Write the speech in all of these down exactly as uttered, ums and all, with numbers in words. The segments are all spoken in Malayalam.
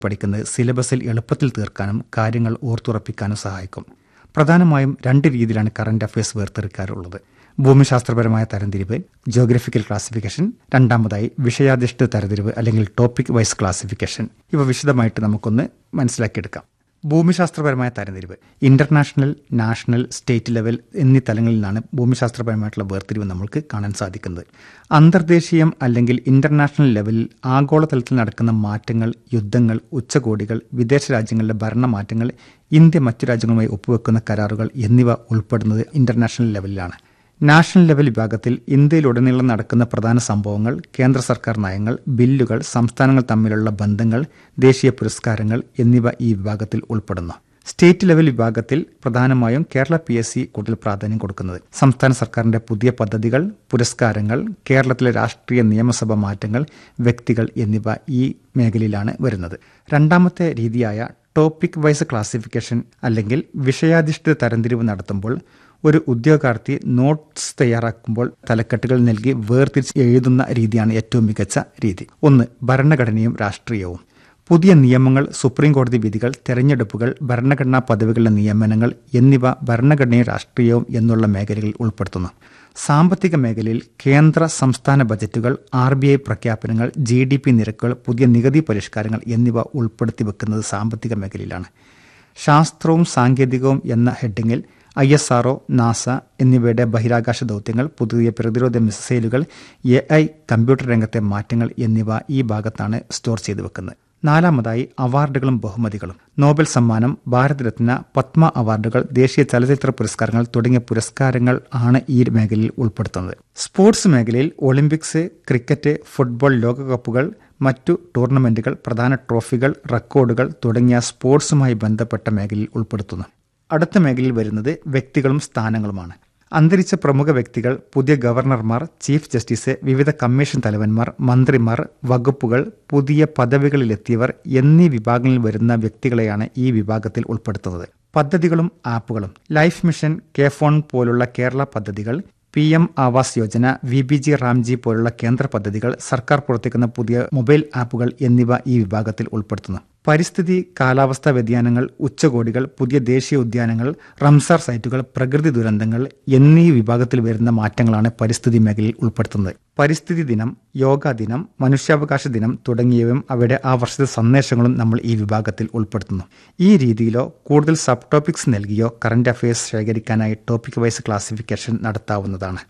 പഠിക്കുന്നത് സിലബസിൽ എളുപ്പത്തിൽ തീർക്കാനും കാര്യങ്ങൾ ഓർത്തുറപ്പിക്കാനും സഹായിക്കും. പ്രധാനമായും രണ്ട് രീതിയിലാണ് കറന്റ് അഫയേഴ്സ് വേർതിരിക്കാറുള്ളത്. ഭൂമിശാസ്ത്രപരമായ തരംതിരിവ്, ജിയോഗ്രഫിക്കൽ ക്ലാസിഫിക്കേഷൻ. രണ്ടാമതായി വിഷയാധിഷ്ഠിത തരംതിരിവ് അല്ലെങ്കിൽ ടോപ്പിക് വൈസ് ക്ലാസിഫിക്കേഷൻ. ഇവ വിശദമായിട്ട് നമുക്കൊന്ന് മനസ്സിലാക്കിയെടുക്കാം. ഭൂമിശാസ്ത്രപരമായ തരംതിരിവ് ഇന്റർനാഷണൽ, നാഷണൽ, സ്റ്റേറ്റ് ലെവൽ എന്നീ തലങ്ങളിൽ നിന്നാണ് ഭൂമിശാസ്ത്രപരമായിട്ടുള്ള വേർതിരിവ് നമ്മൾക്ക് കാണാൻ സാധിക്കുന്നത്. അന്തർദേശീയം അല്ലെങ്കിൽ ഇന്റർനാഷണൽ ലെവലിൽ ആഗോളതലത്തിൽ നടക്കുന്ന മാറ്റങ്ങൾ, യുദ്ധങ്ങൾ, ഉച്ചകോടികൾ, വിദേശ രാജ്യങ്ങളിലെ ഭരണമാറ്റങ്ങൾ, ഇന്ത്യ മറ്റു രാജ്യങ്ങളുമായി ഒപ്പുവെക്കുന്ന കരാറുകൾ എന്നിവ ഉൾപ്പെടുന്നത് ഇന്റർനാഷണൽ ലെവലിലാണ്. നാഷണൽ ലെവൽ വിഭാഗത്തിൽ ഇന്ത്യയിലുടനീളം നടക്കുന്ന പ്രധാന സംഭവങ്ങൾ, കേന്ദ്ര സർക്കാർ നയങ്ങൾ, ബില്ലുകൾ, സംസ്ഥാനങ്ങൾ തമ്മിലുള്ള ബന്ധങ്ങൾ, ദേശീയ പുരസ്കാരങ്ങൾ എന്നിവ ഈ വിഭാഗത്തിൽ ഉൾപ്പെടുന്നു. സ്റ്റേറ്റ് ലെവൽ വിഭാഗത്തിൽ പ്രധാനമായും കേരള പി എസ് സി കൂടുതൽ പ്രാധാന്യം കൊടുക്കുന്നത് സംസ്ഥാന സർക്കാരിന്റെ പുതിയ പദ്ധതികൾ, പുരസ്കാരങ്ങൾ, കേരളത്തിലെ രാഷ്ട്രീയ നിയമസഭാ മാറ്റങ്ങൾ, വ്യക്തികൾ എന്നിവ ഈ മേഖലയിലാണ് വരുന്നത്. രണ്ടാമത്തെ രീതിയായ ടോപ്പിക് വൈസ് ക്ലാസിഫിക്കേഷൻ അല്ലെങ്കിൽ വിഷയാധിഷ്ഠിത തരംതിരിവ് നടത്തുമ്പോൾ ഒരു ഉദ്യോഗാർത്ഥി നോട്ട്സ് തയ്യാറാക്കുമ്പോൾ തലക്കെട്ടുകൾ നൽകി വേർതിരിച്ച് എഴുതുന്ന രീതിയാണ് ഏറ്റവും മികച്ച രീതി. ഒന്ന്, ഭരണഘടനയും രാഷ്ട്രീയവും. പുതിയ നിയമങ്ങൾ, സുപ്രീം കോടതി വിധികൾ, തെരഞ്ഞെടുപ്പുകൾ, ഭരണഘടനാ പദവികളുടെ നിയമനങ്ങൾ എന്നിവ ഭരണഘടനയും രാഷ്ട്രീയവും എന്നുള്ള മേഖലകളിൽ ഉൾപ്പെടുത്തുന്നു. സാമ്പത്തിക മേഖലയിൽ കേന്ദ്ര സംസ്ഥാന ബജറ്റുകൾ, ആർ ബി ഐ പ്രഖ്യാപനങ്ങൾ, ജി ഡി പി നിരക്കുകൾ, പുതിയ നികുതി പരിഷ്കാരങ്ങൾ എന്നിവ ഉൾപ്പെടുത്തി വെക്കുന്നത് സാമ്പത്തിക മേഖലയിലാണ്. ശാസ്ത്രവും സാങ്കേതികവും എന്ന ഹെഡിങ്ങിൽ I S R O, NASA എന്നിവയുടെ ബഹിരാകാശ ദൗത്യങ്ങൾ, പുതിയ പ്രതിരോധ മിസൈലുകൾ, എ ഐ, കമ്പ്യൂട്ടർ രംഗത്തെ മാറ്റങ്ങൾ എന്നിവ ഈ ഭാഗത്താണ് സ്റ്റോർ ചെയ്തു വെക്കുന്നത്. നാലാമതായി അവാർഡുകളും ബഹുമതികളും. നോബൽ സമ്മാനം, ഭാരതരത്ന, പത്മ അവാർഡുകൾ, ദേശീയ ചലച്ചിത്ര പുരസ്കാരങ്ങൾ തുടങ്ങിയ പുരസ്കാരങ്ങൾ ആണ് ഈ മേഖലയിൽ ഉൾപ്പെടുത്തുന്നത്. സ്പോർട്സ് മേഖലയിൽ ഒളിമ്പിക്സ്, ക്രിക്കറ്റ്, ഫുട്ബോൾ ലോകകപ്പുകൾ, മറ്റു ടൂർണമെന്റുകൾ, പ്രധാന ട്രോഫികൾ, റെക്കോർഡുകൾ തുടങ്ങിയ സ്പോർട്സുമായി ബന്ധപ്പെട്ട മേഖലയിൽ ഉൾപ്പെടുത്തുന്നു. അടുത്ത മേഖലയിൽ വരുന്നത് വ്യക്തികളും സ്ഥാനങ്ങളുമാണ്. അന്തരിച്ച പ്രമുഖ വ്യക്തികൾ, പുതിയ ഗവർണർമാർ, ചീഫ് ജസ്റ്റിസ്, വിവിധ കമ്മീഷൻ തലവന്മാർ, മന്ത്രിമാർ, വകുപ്പുകൾ, പുതിയ പദവികളിലെത്തിയവർ എന്നീ വിഭാഗങ്ങളിൽ വരുന്ന വ്യക്തികളെയാണ് ഈ വിഭാഗത്തിൽ ഉൾപ്പെടുത്തുന്നത്. പദ്ധതികളും ആപ്പുകളും. ലൈഫ് മിഷൻ, കെ ഫോൺ പോലുള്ള കേരള പദ്ധതികൾ, P M Awas Yojana, V B G Ramji പോലുള്ള കേന്ദ്ര പദ്ധതികൾ, സർക്കാർ പുറത്തേക്കുന്ന പുതിയ മൊബൈൽ ആപ്പുകൾ എന്നിവ ഈ വിഭാഗത്തിൽ ഉൾപ്പെടുത്തുന്നു. പരിസ്ഥിതി, കാലാവസ്ഥാ വ്യതിയാനങ്ങൾ, ഉച്ചകോടികൾ, പുതിയ ദേശീയ ഉദ്യാനങ്ങൾ, റംസാർ സൈറ്റുകൾ, പ്രകൃതി ദുരന്തങ്ങൾ എന്നീ വിഭാഗത്തിൽ വരുന്ന മാറ്റങ്ങളാണ് പരിസ്ഥിതി മേഖലയിൽ ഉൾപ്പെടുത്തുന്നത്. പരിസ്ഥിതി ദിനം, യോഗാ ദിനം, മനുഷ്യാവകാശ ദിനം തുടങ്ങിയവയും അവയുടെ ആ വർഷത്തെ സന്ദേശങ്ങളും നമ്മൾ ഈ വിഭാഗത്തിൽ ഉൾപ്പെടുത്തുന്നു. ഈ രീതിയിലോ കൂടുതൽ sub topics നൽകിയോ current affairs ശേഖരിക്കാനായി topic wise classification നടത്താവുന്നതാണ്.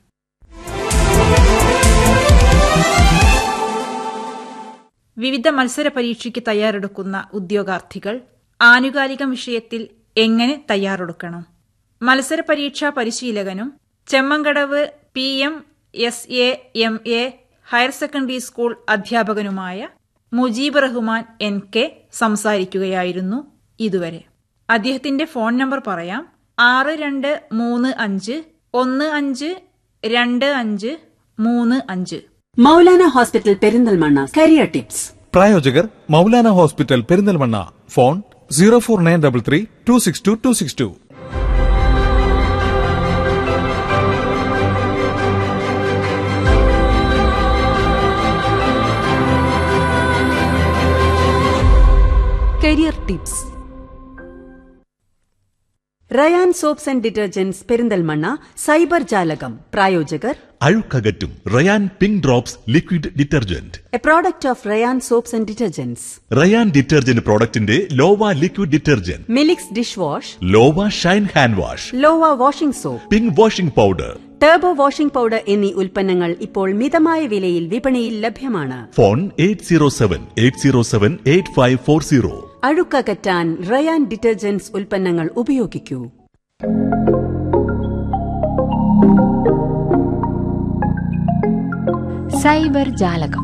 വിവിധ മത്സര പരീക്ഷയ്ക്ക് തയ്യാറെടുക്കുന്ന ഉദ്യോഗാർത്ഥികൾ ആനുകാലിക വിഷയത്തിൽ എങ്ങനെ തയ്യാറെടുക്കണം? മത്സര പരീക്ഷാ പരിശീലകനും Chemmankadavu P M S A M A higher secondary school അധ്യാപകനുമായ Mujeeb Rahman N K സംസാരിക്കുകയായിരുന്നു ഇതുവരെ. അദ്ദേഹത്തിന്റെ ഫോൺ നമ്പർ പറയാം: ആറ് രണ്ട് മൂന്ന് അഞ്ച് ഒന്ന് അഞ്ച് രണ്ട് അഞ്ച് മൂന്ന് അഞ്ച്. Maulana hospital Perinthalmanna career tips. പ്രായോജകർ Maulana hospital Perinthalmanna. Phone zero four nine double three to six to to six to. Career tips. Ryan soaps and detergents Perinthalmanna cyber ജാലകം. പ്രായോജകർ അഴുക്കകറ്റും Ryan pink drops liquid detergent, A product of Ryan soaps and detergents. Ryan detergent പ്രോഡക്റ്റിന്റെ ലോവ liquid detergent, Milix dish wash, ലോവ Shine hand wash, ലോവ washing soap, pink washing powder, turbo washing powder എന്നീ ഉൽപ്പന്നങ്ങൾ ഇപ്പോൾ മിതമായ വിലയിൽ വിപണിയിൽ ലഭ്യമാണ്. Phone eight zero seven eight zero seven eight five four zero. അഴുക്കകറ്റാൻ Ryan detergents ഉൽപ്പന്നങ്ങൾ ഉപയോഗിക്കൂ. സൈബർ ജാലകം.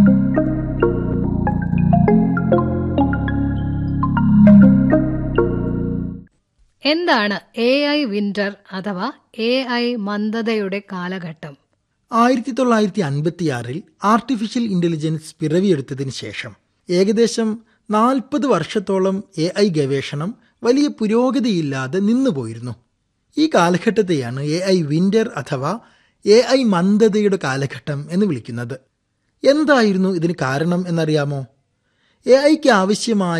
എന്താണ് എ ഐ വിന്റർ അഥവാ എ ഐ മന്ദതയുടെ കാലഘട്ടം? ആയിരത്തി തൊള്ളായിരത്തി അൻപത്തിയാറിൽ ആർട്ടിഫിഷ്യൽ ഇന്റലിജൻസ് പിറവിയെടുത്തതിന് ശേഷം ഏകദേശം നാൽപ്പത് വർഷത്തോളം എ ഐ ഗവേഷണം വലിയ പുരോഗതിയില്ലാതെ നിന്നുപോയിരുന്നു. ഈ കാലഘട്ടത്തെയാണ് എ ഐ വിന്റർ അഥവാ എ ഐ മന്ദതയുടെ കാലഘട്ടം എന്ന് വിളിക്കുന്നത്. എന്തായിരുന്നു ഇതിന് കാരണം എന്നറിയാമോ? എ ഐക്ക് ആവശ്യമായ